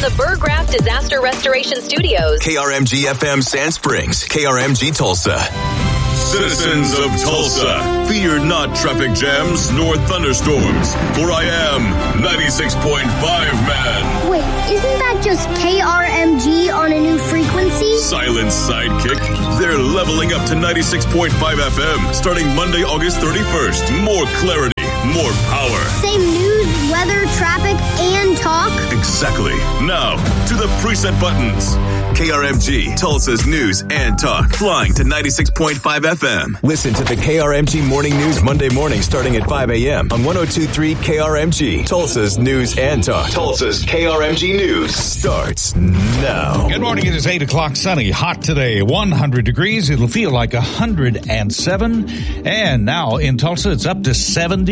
the Burgraff Disaster Restoration Studios. KRMG FM Sand Springs, KRMG Tulsa. Citizens of Tulsa, fear not traffic jams nor thunderstorms, for I am 96.5 man. Wait, isn't that just KRMG on a new frequency? Silent sidekick. They're leveling up to 96.5 FM starting Monday, August 31st. More clarity, more power. Same news, weather, traffic, and talk? Exactly. Now, to the preset buttons. KRMG, Tulsa's news and talk. Flying to 96.5 FM. Listen to the KRMG Morning News Monday morning starting at 5 a.m. on 102.3 KRMG, Tulsa's news and talk. Tulsa's KRMG News starts now. Good morning. It is 8 o'clock, sunny, hot today, 100 degrees. It'll feel like 107. And now in Tulsa, it's up to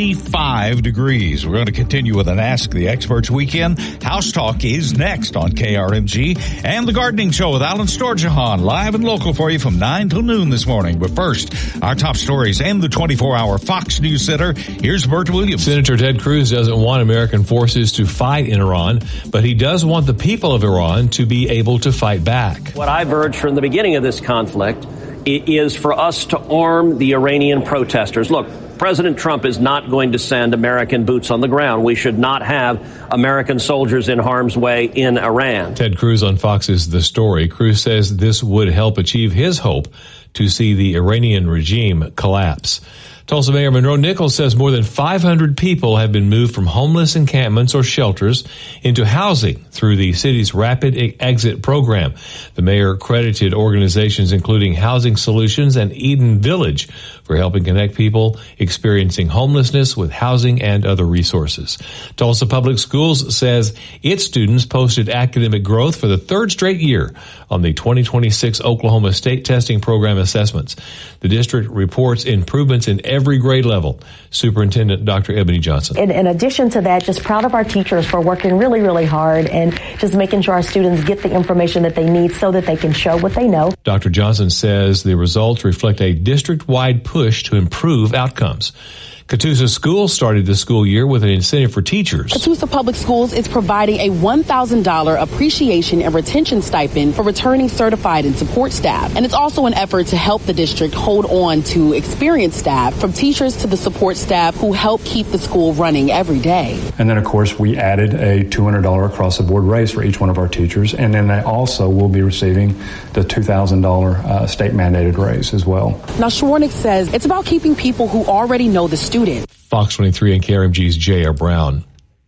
75 degrees. We're going to continue with an Ask the Experts weekend. House Talk is next on KRMG, and the Gardening Show with Alan Storjahan, live and local for you from 9 till noon this morning. But first, our top stories and the 24-hour Fox News Center. Here's Bert Williams. Senator Ted Cruz doesn't want American forces to fight in Iran, but he does want the people of Iran to be able to fight back. What I've urged from the beginning of this conflict is for us to arm the Iranian protesters. Look, President Trump is not going to send American boots on the ground. We should not have American soldiers in harm's way in Iran. Ted Cruz on Fox's The Story. Cruz says this would help achieve his hope to see the Iranian regime collapse. Tulsa Mayor Monroe Nichols says more than 500 people have been moved from homeless encampments or shelters into housing through the city's Rapid Exit program. The mayor credited organizations including Housing Solutions and Eden Village for helping connect people experiencing homelessness with housing and other resources. Tulsa Public Schools says its students posted academic growth for the third straight year on the 2026 Oklahoma State Testing Program assessments. The district reports improvements in every grade level. Superintendent Dr. Ebony Johnson. In addition to that, just proud of our teachers for working really, really hard and just making sure our students get the information that they need so that they can show what they know. Dr. Johnson says the results reflect a district-wide push to improve outcomes. Catoosa Schools started the school year with an incentive for teachers. Catoosa Public Schools is providing a $1,000 appreciation and retention stipend for returning certified and support staff. And it's also an effort to help the district hold on to experienced staff, from teachers to the support staff who help keep the school running every day. And then, of course, we added a $200 across-the-board raise for each one of our teachers. And then they also will be receiving the $2,000 state-mandated raise as well. Now, Schwarnick says it's about keeping people who already know the student. Fox 23 and KRMG's J.R. Brown.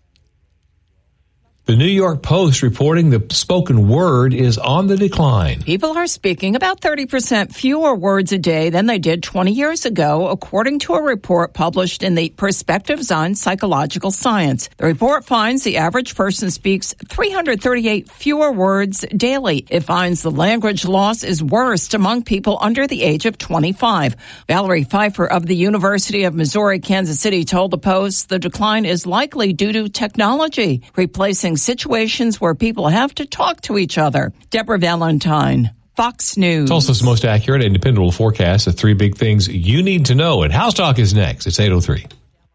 The New York Post reporting the spoken word is on the decline. People are speaking about 30% fewer words a day than they did 20 years ago, according to a report published in the Perspectives on Psychological Science. The report finds the average person speaks 338 fewer words daily. It finds the language loss is worst among people under the age of 25. Valerie Pfeiffer of the University of Missouri, Kansas City told the Post the decline is likely due to technology, replacing situations where people have to talk to each other. Deborah Valentine, Fox News. Tulsa's most accurate and dependable forecast of three big things you need to know. And House Talk is next. It's 8:03.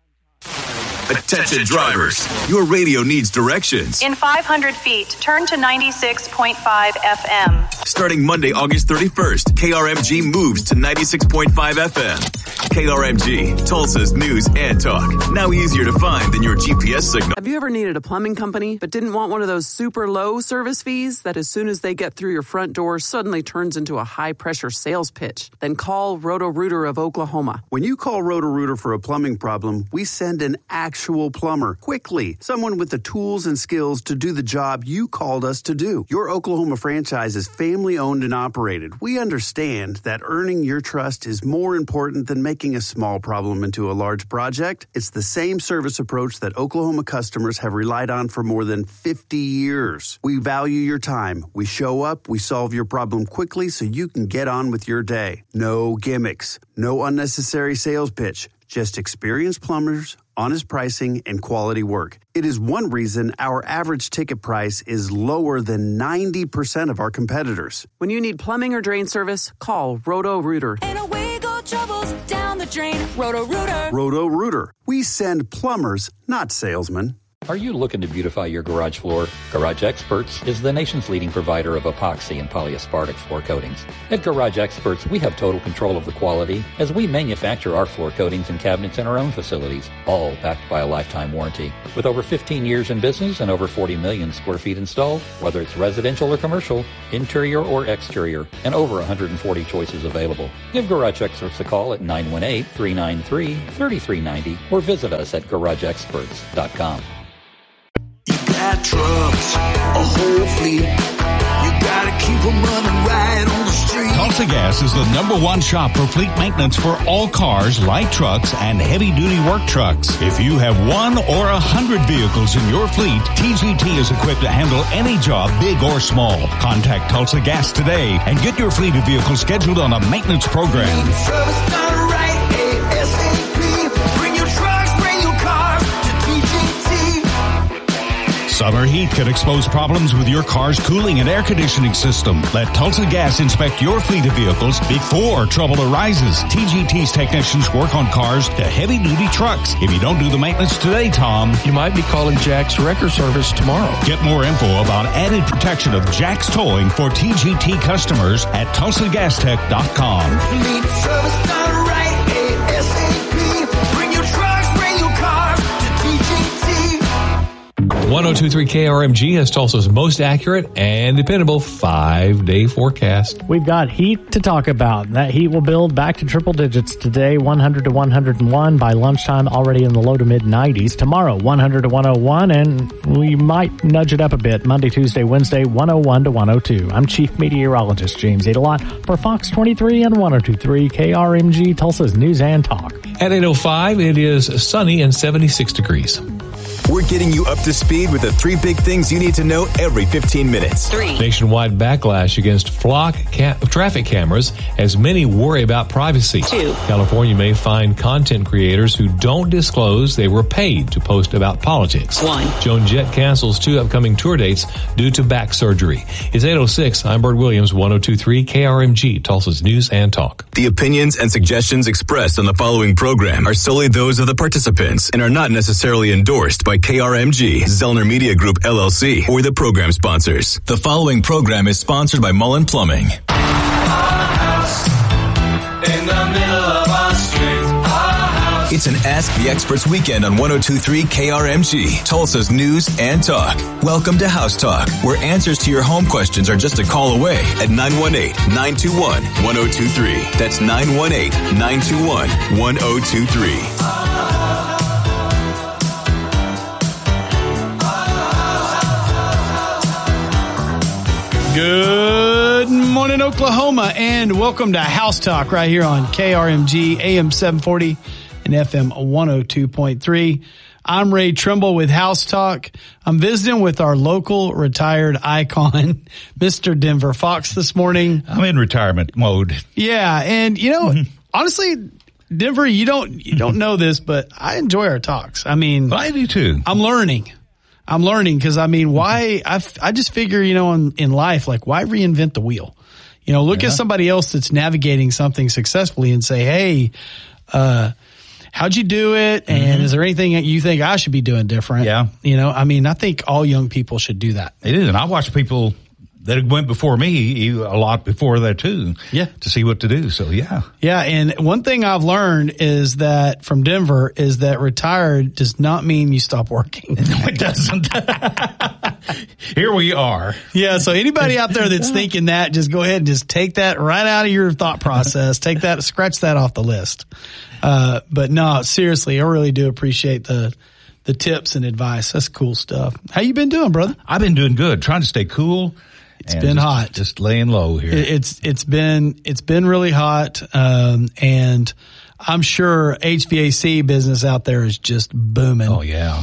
Attention drivers, your radio needs directions. In 500 feet, turn to 96.5 FM. Starting Monday, August 31st, KRMG moves to 96.5 FM. KRMG, Tulsa's news and talk. Now easier to find than your GPS signal. Have you ever needed a plumbing company but didn't want one of those super low service fees that as soon as they get through your front door suddenly turns into a high-pressure sales pitch? Then call Roto-Rooter of Oklahoma. When you call Roto-Rooter for a plumbing problem, we send an actual plumber quickly, someone with the tools and skills to do the job you called us to do. Your Oklahoma franchise is family owned and operated. We understand that earning your trust is more important than making a small problem into a large project. It's the same service approach that Oklahoma customers have relied on for more than 50 years. We value your time. We show up, we solve your problem quickly so you can get on with your day. No gimmicks, no unnecessary sales pitch, just experienced plumbers, honest pricing, and quality work. It is one reason our average ticket price is lower than 90% of our competitors. When you need plumbing or drain service, call Roto-Rooter. And away go troubles down the drain. Roto-Rooter. Roto-Rooter. We send plumbers, not salesmen. Are you looking to beautify your garage floor? Garage Experts is the nation's leading provider of epoxy and polyaspartic floor coatings. At Garage Experts, we have total control of the quality as we manufacture our floor coatings and cabinets in our own facilities, all backed by a lifetime warranty. With over 15 years in business and over 40 million square feet installed, whether it's residential or commercial, interior or exterior, and over 140 choices available. Give Garage Experts a call at 918-393-3390 or visit us at garageexperts.com. Got trucks, a whole fleet. You gotta keep them running right on the street. Tulsa Gas is the #1 shop for fleet maintenance for all cars, light trucks, and heavy-duty work trucks. If you have 1 or 100 vehicles in your fleet, TGT is equipped to handle any job, big or small. Contact Tulsa Gas today and get your fleet of vehicles scheduled on a maintenance program. Service done right, ASAP. Bring your trucks, bring your cars to TGT. Summer heat can expose problems with your car's cooling and air conditioning system. Let Tulsa Gas inspect your fleet of vehicles before trouble arises. TGT's technicians work on cars to heavy-duty trucks. If you don't do the maintenance today, Tom, you might be calling Jack's Wrecker Service tomorrow. Get more info about added protection of Jack's Towing for TGT customers at TulsaGasTech.com. Fleet service done right, ASAP. Bring your trucks, bring your cars to TGT. 102.3 KRMG has Tulsa's most accurate and dependable 5-day forecast. We've got heat to talk about. That heat will build back to triple digits today, 100 to 101. By lunchtime, already in the low to mid 90s. Tomorrow, 100 to 101, and we might nudge it up a bit. Monday, Tuesday, Wednesday, 101 to 102. I'm Chief Meteorologist James Adelot for Fox 23 and 102.3 KRMG, Tulsa's News and Talk. At 8:05, it is sunny and 76 degrees. We're getting you up to speed with the 3 big things you need to know every 15 minutes. 3. Nationwide backlash against flock traffic cameras as many worry about privacy. 2. California may find content creators who don't disclose they were paid to post about politics. 1. Joan Jett cancels 2 upcoming tour dates due to back surgery. It's 8:06. I'm Bert Williams, 102.3 KRMG, Tulsa's News and Talk. The opinions and suggestions expressed on the following program are solely those of the participants and are not necessarily endorsed by KRMG, Zellner Media Group, LLC, or the program sponsors. The following program is sponsored by Mullen Plumbing. In the middle of our street, It's an Ask the Experts weekend on 102.3 KRMG, Tulsa's News and Talk. Welcome to House Talk, where answers to your home questions are just a call away at 918-921-1023. That's 918-921-1023. Good morning, Oklahoma, and welcome to House Talk right here on KRMG AM 740 and FM 102.3. I'm Ray Trimble with House Talk. I'm visiting with our local retired icon, Mr. Denver Fox, this morning. I'm in retirement mode. Yeah, and you know, honestly, Denver, you don't know this, but I enjoy our talks. I mean, I do too. I'm learning because, I mean, why I just figure, you know, in life, like, why reinvent the wheel? You know, look at somebody else that's navigating something successfully and say, hey, how'd you do it? And is there anything that you think I should be doing different? Yeah. You know, I mean, I think all young people should do that. It is. And I watch people that went before me a lot before that too. Yeah. To see what to do. So yeah. Yeah. And one thing I've learned is that from Denver is that retired does not mean you stop working. No, it doesn't. Here we are. Yeah. So anybody out there that's thinking that, just go ahead and just take that right out of your thought process. Scratch that off the list. But no, seriously, I really do appreciate the tips and advice. That's cool stuff. How you been doing, brother? I've been doing good, trying to stay cool. It's been hot. Just laying low here. It's been really hot. And I'm sure HVAC business out there is just booming. Oh yeah.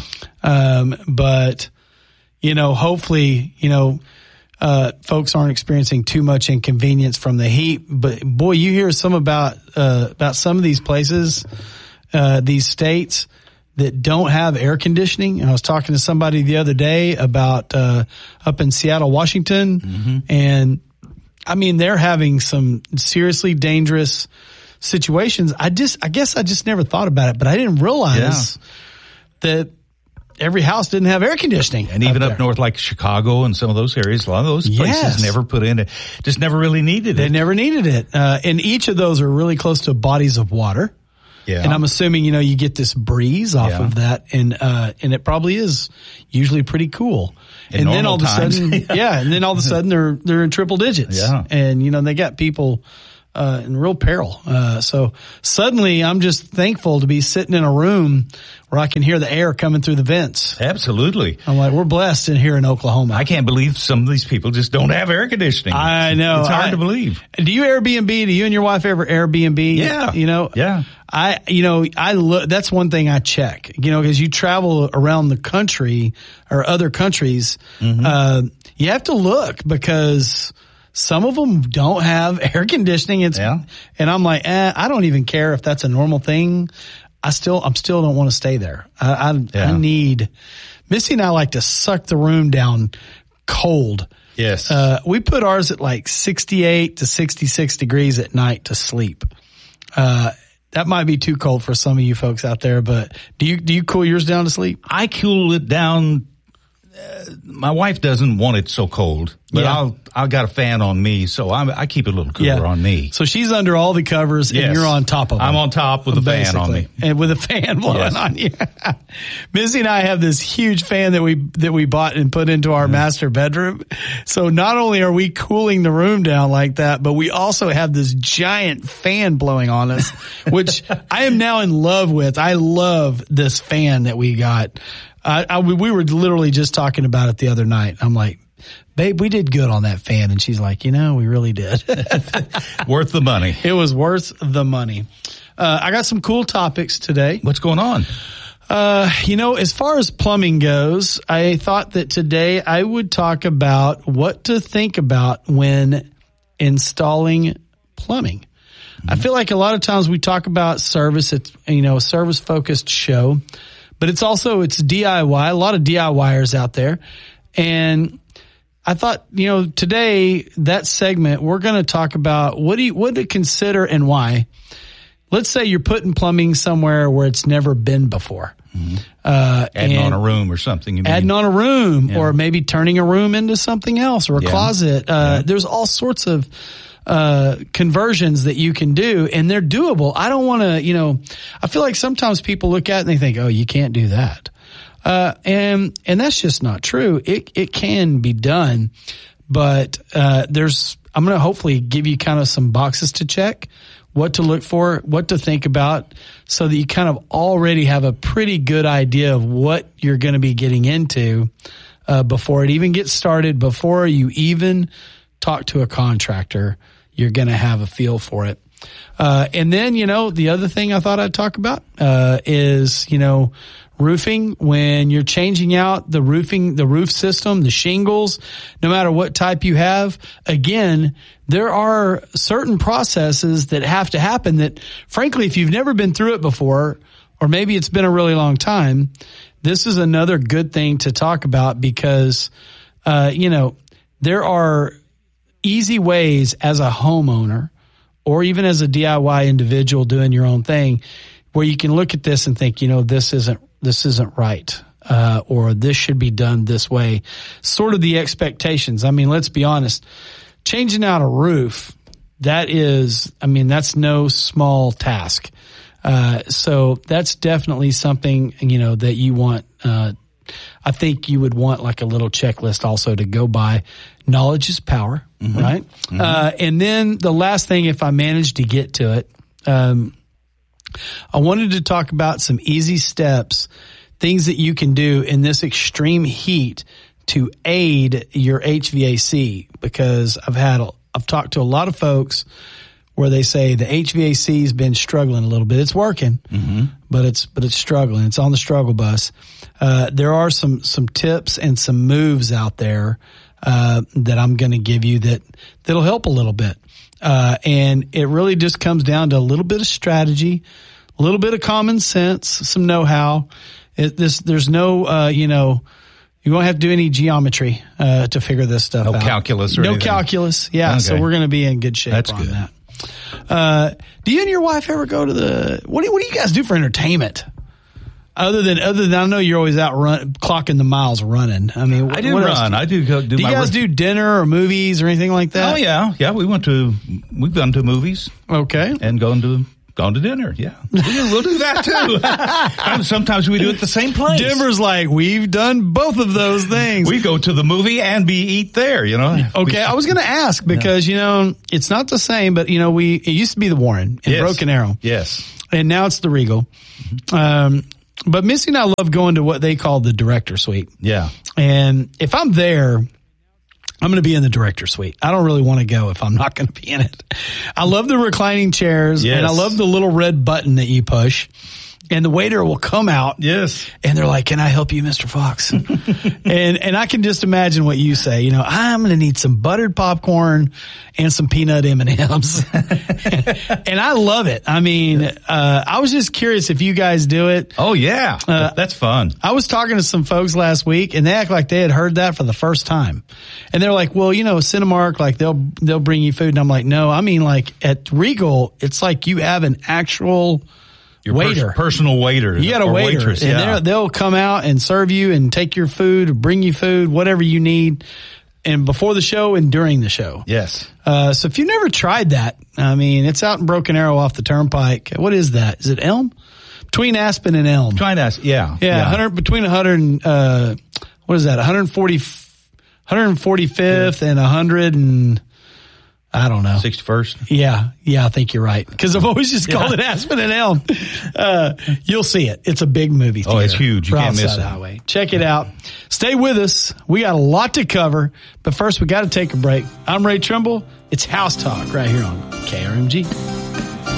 But you know, hopefully, you know, folks aren't experiencing too much inconvenience from the heat, but boy, you hear some about some of these places, these states that don't have air conditioning. And I was talking to somebody the other day about, up in Seattle, Washington. And I mean, they're having some seriously dangerous situations. I guess I just never thought about it, but I didn't realize that every house didn't have air conditioning. And even up north like Chicago and some of those areas, a lot of those places never put in it, just never really needed it. They never needed it. And each of those are really close to bodies of water. Yeah. And I'm assuming, you get this breeze off of that, and it probably is usually pretty cool. And then all of a sudden, and then all of a sudden they're in triple digits. Yeah. And, they got people in real peril. So suddenly I'm just thankful to be sitting in a room where I can hear the air coming through the vents. Absolutely. I'm like, we're blessed in here in Oklahoma. I can't believe some of these people just don't have air conditioning. I know. It's hard to believe. Do you Airbnb? Do you and your wife ever Airbnb? Yeah. Yeah. I look, that's one thing I check, because you travel around the country or other countries, you have to look because some of them don't have air conditioning. And I'm like, I don't even care if that's a normal thing. I'm still don't want to stay there. I need, Missy and I like to suck the room down cold. Yes. We put ours at like 68 to 66 degrees at night to sleep. That might be too cold for some of you folks out there, but do you cool yours down to sleep? I cool it down. My wife doesn't want it so cold, but I got a fan on me, so I keep it a little cooler on me. So she's under all the covers, and you're on top of them. I'm on top with a fan on me, and with a fan blowing on you. Missy and I have this huge fan that we bought and put into our master bedroom. So not only are we cooling the room down like that, but we also have this giant fan blowing on us, which I am now in love with. I love this fan that we got. We were literally just talking about it the other night. I'm like, babe, we did good on that fan. And she's like, we really did. Worth the money. It was worth the money. I got some cool topics today. What's going on? As far as plumbing goes, I thought that today I would talk about what to think about when installing plumbing. I feel like a lot of times we talk about service. It's, a service focused show. But it's DIY, a lot of DIYers out there. And I thought, today, that segment, we're going to talk about what to consider and why. Let's say you're putting plumbing somewhere where it's never been before. Mm-hmm. Adding on a room or something. Adding on a room or maybe turning a room into something else or a closet. There's all sorts of conversions that you can do, and they're doable. I don't want to, I feel like sometimes people look at it and they think, oh, you can't do that. And that's just not true. It can be done, but, I'm going to hopefully give you kind of some boxes to check, what to look for, what to think about, so that you kind of already have a pretty good idea of what you're going to be getting into, before it even gets started, before you even talk to a contractor. You're going to have a feel for it. And then, the other thing I thought I'd talk about, is, roofing. When you're changing out the roof system, the shingles, no matter what type you have, again, there are certain processes that have to happen that, frankly, if you've never been through it before, or maybe it's been a really long time, this is another good thing to talk about because, there are easy ways as a homeowner or even as a DIY individual doing your own thing where you can look at this and think, this isn't right. Or this should be done this way. Sort of the expectations. I mean, let's be honest. Changing out a roof, that's no small task. So that's definitely something, that you want, I think you would want like a little checklist also to go by. Knowledge is power, right? Mm-hmm. And then the last thing, if I manage to get to it, I wanted to talk about some easy steps, things that you can do in this extreme heat to aid your HVAC, because I've talked to a lot of folks where they say the HVAC has been struggling a little bit. It's working, but it's struggling. It's on the struggle bus. There are some tips and some moves out there that I'm going to give you that'll help a little bit. And it really just comes down to a little bit of strategy, a little bit of common sense, some know-how. There's no, you won't have to do any geometry to figure this stuff out. No calculus or anything. No calculus. Yeah. Okay. So we're going to be in good shape on that. Do you and your wife ever go to what do you guys do for entertainment? Other than I know you're always out clocking the miles running. I mean, I do run. I do go do. Do you guys do dinner or movies or anything like that? Oh yeah. We've gone to movies. Okay, and gone to dinner. Yeah, we'll do that too. Sometimes we do it at the same place. Denver's like, we've done both of those things. We go to the movie and eat there. Okay, I was going to ask because it's not the same, but it used to be the Warren in Broken Arrow. Yes, and now it's the Regal. But Missy and I love going to what they call the director suite. Yeah. And if I'm there, I'm going to be in the director suite. I don't really want to go if I'm not going to be in it. I love the reclining chairs, and I love the little red button that you push. And the waiter will come out. Yes. And they're like, "Can I help you, Mr. Fox?" and I can just imagine what you say. I'm going to need some buttered popcorn and some peanut M&Ms. And I love it. I mean, I was just curious if you guys do it. Oh, yeah. That's fun. I was talking to some folks last week, and they act like they had heard that for the first time. And they're like, "Well, Cinemark, like they'll bring you food." And I'm like, "No, I mean, like at Regal, it's like you have an actual waiter, personal waiter. You got a waiter, waitress, and they'll come out and serve you and take your food, bring you food, whatever you need, and before the show and during the show. Yes. So if you've never tried that, I mean, it's out in Broken Arrow off the Turnpike. What is that? Is it Elm? Between Aspen and Elm. Yeah. Yeah. Between 100 and what is that? 145th and 100 and. I don't know. 61st? Yeah, I think you're right. Because I've always just called it Aspen and Elm. You'll see it. It's a big movie theater. Oh, it's huge. You can't miss it. Highway. Check it out. Stay with us. We got a lot to cover. But first, we got to take a break. I'm Ray Trimble. It's House Talk right here on KRMG.